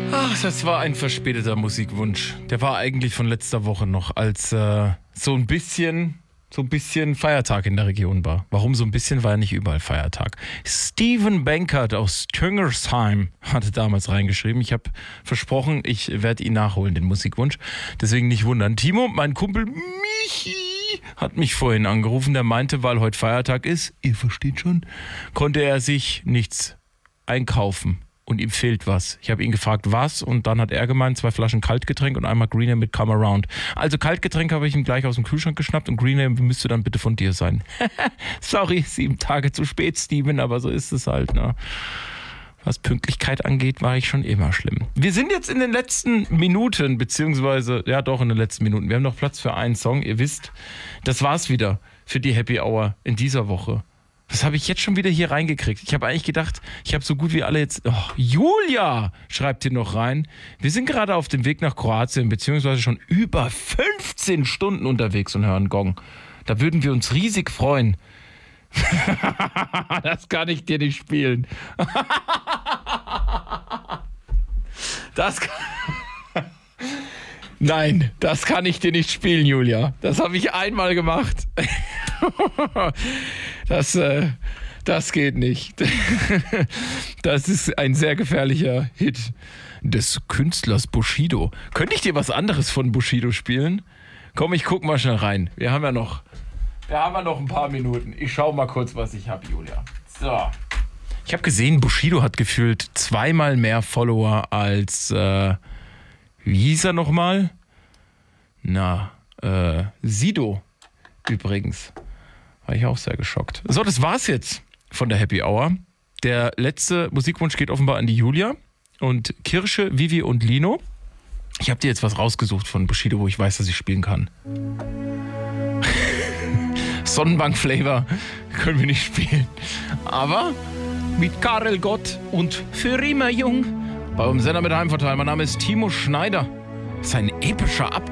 Ach, das war ein verspäteter Musikwunsch. Der war eigentlich von letzter Woche noch, als so ein bisschen Feiertag in der Region war. Warum so ein bisschen? War ja nicht überall Feiertag. Steven Bankert aus Tüngersheim hatte damals reingeschrieben. Ich habe versprochen, ich werde ihn nachholen, den Musikwunsch. Deswegen nicht wundern. Timo, mein Kumpel Michi, hat mich vorhin angerufen. Der meinte, weil heute Feiertag ist, ihr versteht schon, konnte er sich nichts einkaufen. Und ihm fehlt was. Ich habe ihn gefragt, was? Und dann hat er gemeint, 2 Flaschen Kaltgetränk und einmal Green Ale mit Come Around. Also Kaltgetränk habe ich ihm gleich aus dem Kühlschrank geschnappt und Green Ale müsste dann bitte von dir sein. Sorry, 7 Tage zu spät, Steven, aber so ist es halt. Ne? Was Pünktlichkeit angeht, war ich schon immer schlimm. Wir sind jetzt in den letzten Minuten, beziehungsweise, ja doch in den letzten Minuten. Wir haben noch Platz für einen Song. Ihr wisst, das war's wieder für die Happy Hour in dieser Woche. Das habe ich jetzt schon wieder hier reingekriegt. Ich habe eigentlich gedacht, ich habe so gut wie alle jetzt... Oh, Julia schreibt hier noch rein. Wir sind gerade auf dem Weg nach Kroatien, beziehungsweise schon über 15 Stunden unterwegs und hören Gong. Da würden wir uns riesig freuen. Das kann ich dir nicht spielen. Nein, das kann ich dir nicht spielen, Julia. Das habe ich einmal gemacht. Das geht nicht. Das ist ein sehr gefährlicher Hit des Künstlers Bushido. Könnte ich dir was anderes von Bushido spielen? Komm, ich guck mal schnell rein. Wir haben ja noch ein paar Minuten. Ich schau mal kurz, was ich habe, Julia. So. Ich habe gesehen, Bushido hat gefühlt 2-mal mehr Follower als, wie hieß er nochmal? Sido übrigens. War ich auch sehr geschockt. So, das war's jetzt von der Happy Hour. Der letzte Musikwunsch geht offenbar an die Julia. Und Kirsche, Vivi und Lino. Ich habe dir jetzt was rausgesucht von Bushido, wo ich weiß, dass ich spielen kann. Sonnenbank-Flavor können wir nicht spielen. Aber mit Karel Gott und Für immer jung. Bei unserem Sender mit Heimvorteil. Mein Name ist Timo Schneider. Das ist ein epischer